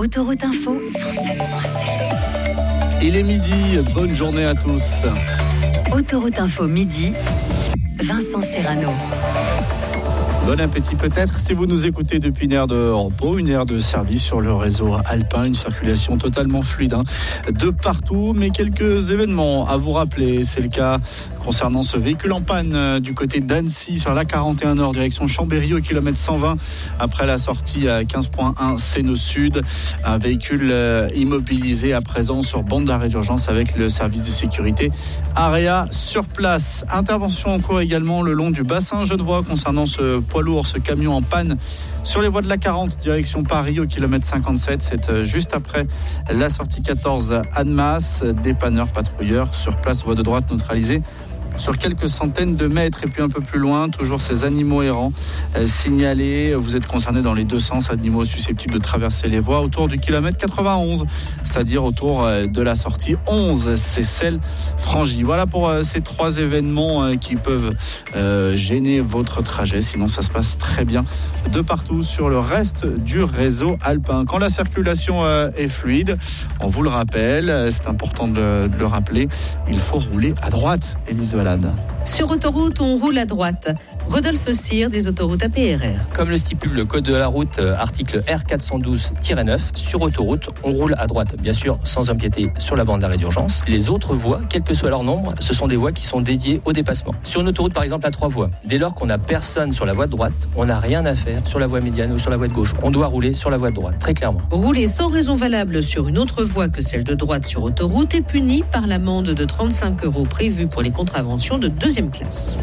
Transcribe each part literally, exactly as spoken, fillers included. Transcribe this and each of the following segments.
Autoroute Info cent sept virgule sept. Il est midi, bonne journée à tous. Autoroute Info midi, Vincent Serrano. Bon appétit peut-être si vous nous écoutez depuis une aire de repos, une aire de service sur le réseau alpin, une circulation totalement fluide hein, de partout, mais quelques événements à vous rappeler. C'est le cas concernant ce véhicule en panne euh, du côté d'Annecy sur l'A quarante et un Nord direction Chambéry au kilomètre cent vingt après la sortie à quinze point un Séno Sud. Un véhicule euh, immobilisé à présent sur bande d'arrêt d'urgence avec le service de sécurité Area sur place. Intervention en cours également le long du bassin genevois concernant ce poids lourd, ce camion en panne sur les voies de l'A quarante, direction Paris au kilomètre cinquante-sept. C'est juste après la sortie quatorze Annemasse. Dépanneurs, patrouilleurs sur place, voie de droite neutralisée sur quelques centaines de mètres. Et puis un peu plus loin, toujours ces animaux errants euh, signalés. Vous êtes concernés dans les deux sens, animaux susceptibles de traverser les voies autour du kilomètre quatre-vingt-onze, c'est-à-dire autour euh, de la sortie onze, c'est celle franchie. Voilà pour euh, ces trois événements euh, qui peuvent euh, gêner votre trajet. Sinon, ça se passe très bien de partout sur le reste du réseau alpin. Quand la circulation euh, est fluide, on vous le rappelle, c'est important de, de le rappeler, il faut rouler à droite. Élise Valade. Sur autoroute, on roule à droite. Rodolphe Cyr des autoroutes A P R R. Comme le stipule le code de la route, euh, article R quatre cent douze neuf, sur autoroute, on roule à droite, bien sûr, sans empiéter sur la bande d'arrêt d'urgence. Les autres voies, quel que soit leur nombre, ce sont des voies qui sont dédiées au dépassement. Sur une autoroute, par exemple, à trois voies, dès lors qu'on n'a personne sur la voie de droite, on n'a rien à faire sur la voie médiane ou sur la voie de gauche. On doit rouler sur la voie de droite, très clairement. Rouler sans raison valable sur une autre voie que celle de droite sur autoroute est puni par l'amende de trente-cinq euros prévue pour les contraventions de deuxième classe.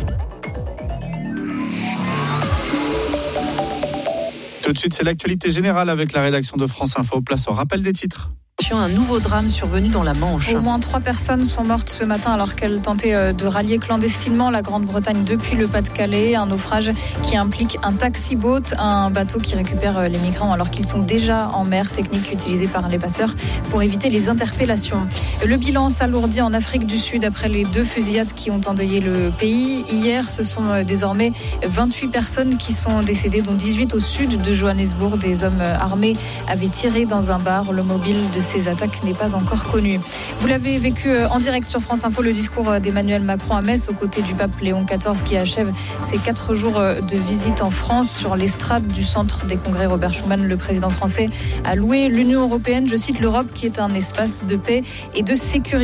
Tout de suite, c'est l'actualité générale avec la rédaction de France Info. Place au rappel des titres. Un nouveau drame survenu dans la Manche. Au moins trois personnes sont mortes ce matin alors qu'elles tentaient de rallier clandestinement la Grande-Bretagne depuis le Pas-de-Calais. Un naufrage qui implique un taxi-boat, un bateau qui récupère les migrants alors qu'ils sont déjà en mer, technique utilisée par les passeurs pour éviter les interpellations. Le bilan s'alourdit en Afrique du Sud après les deux fusillades qui ont endeuillé le pays. Hier, ce sont désormais vingt-huit personnes qui sont décédées, dont dix-huit au sud de Johannesburg. Des hommes armés avaient tiré dans un bar. Le mobile de ces attaques n'est pas encore connu. Vous l'avez vécu en direct sur France Info, le discours d'Emmanuel Macron à Metz aux côtés du pape Léon quatorze qui achève ses quatre jours de visite en France. Sur l'estrade du centre des congrès Robert Schuman, le président français a loué l'Union européenne, je cite, l'Europe qui est un espace de paix et de sécurité.